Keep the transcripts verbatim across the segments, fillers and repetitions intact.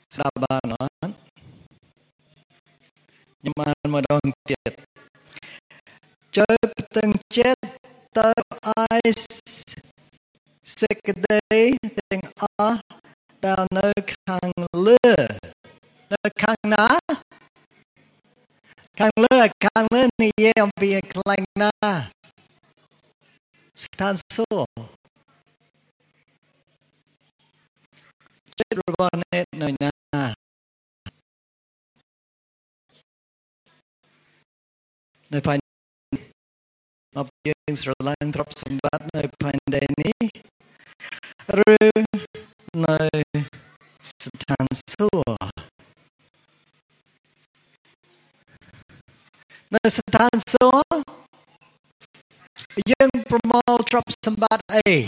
ស្ដាប់បានអត់ខ្ញុំបានម្ដងទៀតចូលផ្ទាំងចិត្តទៅឲ្យសេចក្តីទាំងអស់ដែលនៅខាងលើនៅខាងណាខាងលើខាងលើនិយាយអំពីកន្លែងណាស្ថានសួគ៌ចិត្តរបស់អ្នកនៅណានៅផែនមកយើងស្រឡាញ់ទ្រព្យសម្បត្តិនៅផែនដីនេះឬនៅស្ថានសួគ៌នៅស្ថានសួគ៌យើងប្រមូលទ្រព្យសម្បត្តិអី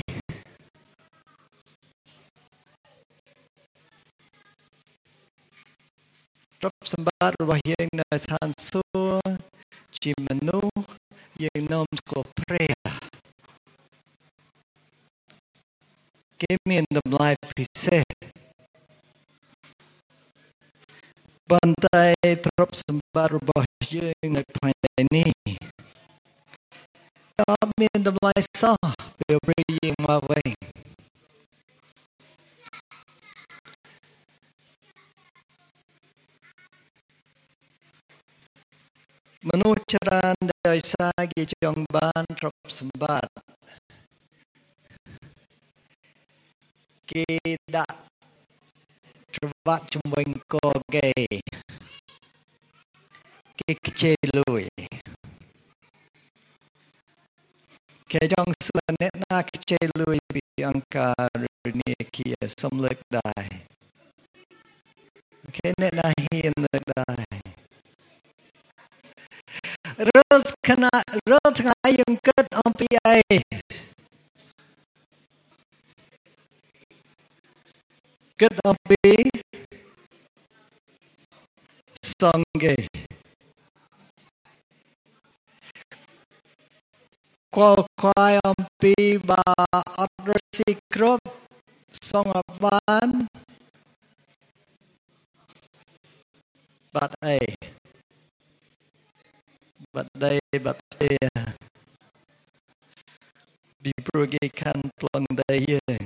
ទ្រព្យសម្បត្តិរបស់យើងនៅស្ថានសួគ៌ជាមនុស្សយើងនាំស្គាល់ព្រះគេមានតម្លៃពិសេសប៉ុន្តែទ្រព្យសម្បត្តិរបស់យើងនៅផែនដីនេះអត់មានតម្លៃសោះពេលព្រះយើងមកវិញមនុស្សច្រើនដោយសារគេចង់បានទ្រព្យសម្បត្តិគេដាក់ច្រវាក់ជំវិញកគេគេខ្ជិលលុយគេចង់សួរអ្នកណាខ្ជិលលុយពីអង្គការនាគារសំលើកដែរគេអ្នកណាហ៊ានលើកដែររាល់ខណៈរាល់ថ្ងៃយើងគិតអំពីអីគិតអំពីសង្ឃេគួរខ្វាយអំពីបាអត់រស៊ីគ្រប់សង្ឃបានបាត់អីបាត់ដីបាត់ផ្ទះពីព្រោះគេខាន់ប្លង់ដីយើង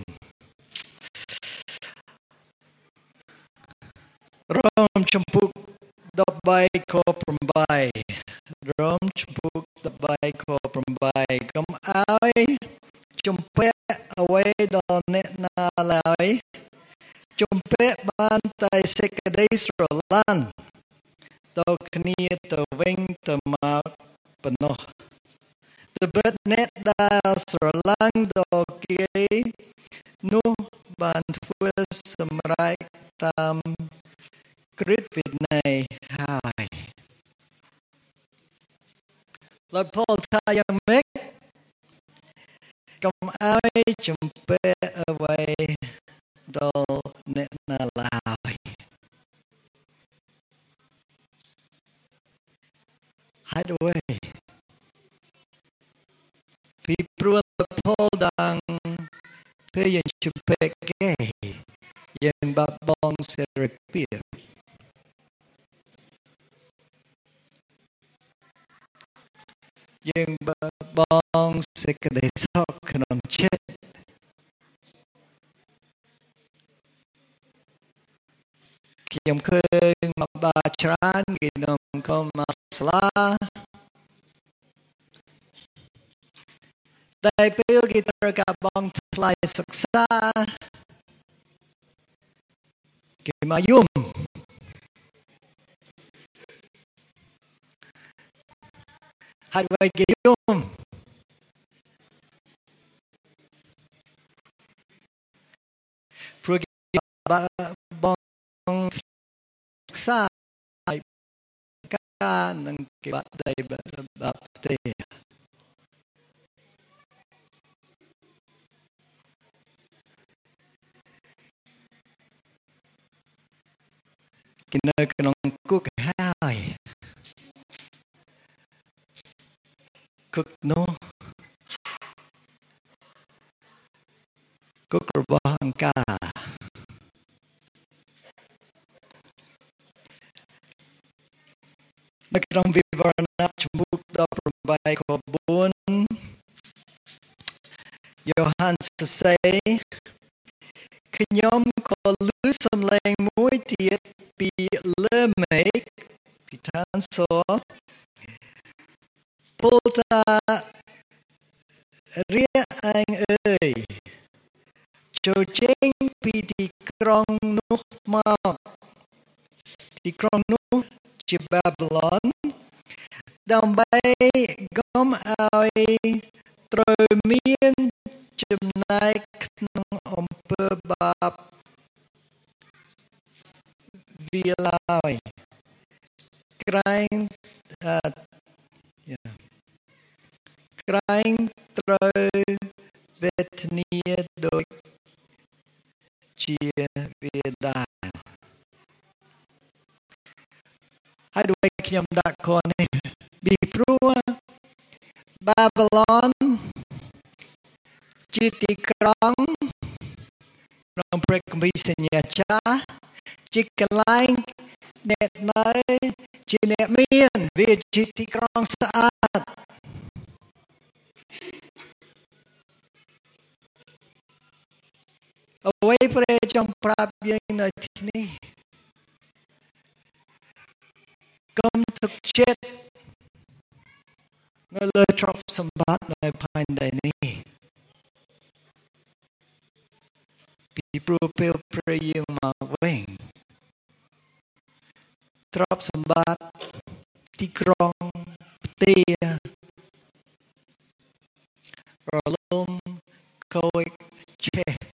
រមចំពុកដប់បីខប្រាំបីរមចំពុកដប់បីខប្រាំបីកុំឲ្យជំពាក់អ្វីដល់អ្នកណាឡើយជំពាក់បានតែសេចក្តីស្រឡាញ់ទៅគ្នាទៅវិញទៅមកប៉ុណ្ណោះត្បិតអ្នកដែលស្រឡាញ់ដល់គេនោះបានធ្វើសម្រេចតាមក្រឹតវិន័យហើយលោកប៉ូលថាយ៉ាងម៉េចកុំឲ្យជំពាក់អ្វីដល់អ្នកណាឡើយហេតុអ្វីពីព្រោះប៉ូលđangពេលយើងជំពាក់គេយើងបាត់បង់សេរីភាពយើងបាត់បង់សេចក្តីសុខក្នុងចិត្តខ្ញុំឃើញមកបាច្រើនគេនាំកូនមកស្លាតែពេលគេត្រូវការបង់ថ្លៃសិក្សាគេមកយំហើយវិញគេយំព្រោះគេបង់សិក្សាហើយការនឹងគេបាត់ដីបាត់ផ្ទះគេនៅក្នុងគុកហើយគុកនោះគុករបស់អង្គការនៅក្នុងវិវរណៈជំពូកដប់ប្រាំបីខបួនយ៉ូហានសរសេរខ្ញុំក៏ឮសំឡេងមួយទៀតពីលើមេឃពីឋានសួគ៌ពោលថារាឯងអើយចូលចេញពីទីក្រុងនោះមកទីក្រុងនោះជាបាប៊ីឡុនដើម្បីកុំឲ្យត្រូវមានចំណែកក្នុងអំពើបាបវាឡើយក្រែងអឺក្រែងត្រូវវេទនាដូចជាវាដែរហើយដូចខ្ញុំដាក់ខនេះពីព្រោះបាប៊ីឡុនជាទីក្រុងក្នុងព្រះគម្ពីរសញ្ញាចាស់ជាកន្លែងអ្នកនៅជាអ្នកមានវាជាទីក្រុងស្អាតអ្វីព្រះចង់ប្រាប់យើងនៅទីនេះកុំទុកចិត្តនៅលើទ្រព្យសម្បត្តិនៅផែនដីនេះពីព្រោះពេលព្រះយើងមកវិញទ្រព្យសម្បត្តិទីក្រុងផ្ទះ